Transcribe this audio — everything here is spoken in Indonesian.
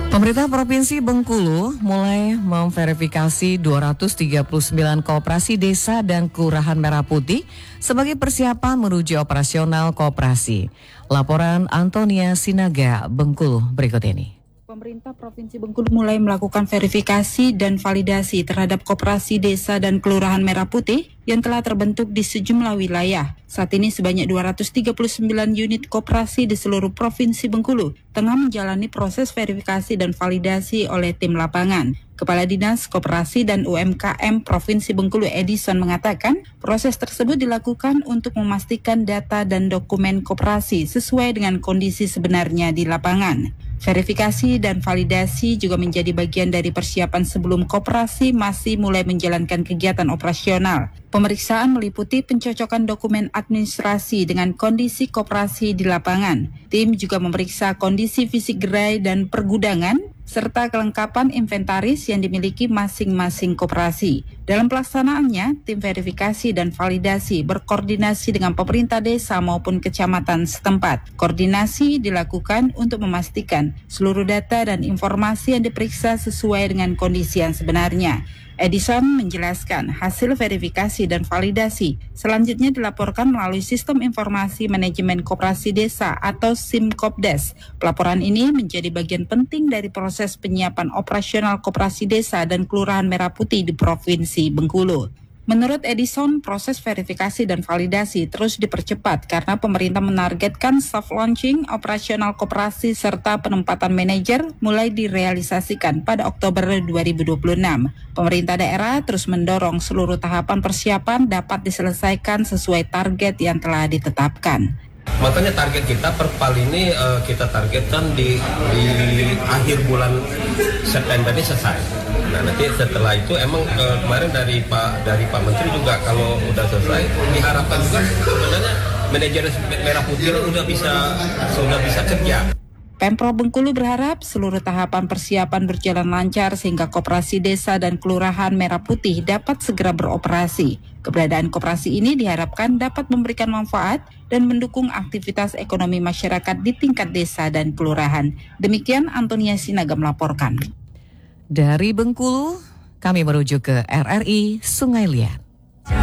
Pemerintah Provinsi Bengkulu mulai memverifikasi 239 koperasi desa dan kelurahan Merah Putih sebagai persiapan menuju operasional koperasi. Laporan Antonia Sinaga, Bengkulu berikut ini. Pemerintah Provinsi Bengkulu mulai melakukan verifikasi dan validasi terhadap koperasi desa dan kelurahan Merah Putih yang telah terbentuk di sejumlah wilayah. Saat ini sebanyak 239 unit koperasi di seluruh Provinsi Bengkulu tengah menjalani proses verifikasi dan validasi oleh tim lapangan. Kepala Dinas Koperasi dan UMKM Provinsi Bengkulu Edison mengatakan proses tersebut dilakukan untuk memastikan data dan dokumen koperasi sesuai dengan kondisi sebenarnya di lapangan. Verifikasi dan validasi juga menjadi bagian dari persiapan sebelum koperasi masih mulai menjalankan kegiatan operasional. Pemeriksaan meliputi pencocokan dokumen administrasi dengan kondisi koperasi di lapangan. Tim juga memeriksa kondisi fisik gerai dan pergudangan, serta kelengkapan inventaris yang dimiliki masing-masing koperasi. Dalam pelaksanaannya, tim verifikasi dan validasi berkoordinasi dengan pemerintah desa maupun kecamatan setempat. Koordinasi dilakukan untuk memastikan seluruh data dan informasi yang diperiksa sesuai dengan kondisi yang sebenarnya. Edison menjelaskan hasil verifikasi dan validasi selanjutnya dilaporkan melalui Sistem Informasi Manajemen Koperasi Desa atau SIMKOPDES. Pelaporan ini menjadi bagian penting dari proses penyiapan operasional koperasi desa dan kelurahan Merah Putih di Provinsi Bengkulu. Menurut Edison, proses verifikasi dan validasi terus dipercepat karena pemerintah menargetkan soft launching operasional koperasi serta penempatan manajer mulai direalisasikan pada Oktober 2026. Pemerintah daerah terus mendorong seluruh tahapan persiapan dapat diselesaikan sesuai target yang telah ditetapkan. Makanya target kita per PAL ini kita targetkan di akhir bulan September ini selesai. Nah nanti setelah itu emang kemarin dari Pak Menteri juga kalau udah selesai diharapkan juga sebenarnya manajer Merah Putih sudah bisa kerja. Pemprov Bengkulu berharap seluruh tahapan persiapan berjalan lancar sehingga koperasi desa dan kelurahan Merah Putih dapat segera beroperasi. Keberadaan koperasi ini diharapkan dapat memberikan manfaat dan mendukung aktivitas ekonomi masyarakat di tingkat desa dan kelurahan. Demikian Antonia Sinaga melaporkan. Dari Bengkulu, kami merujuk ke RRI Sungai Liat.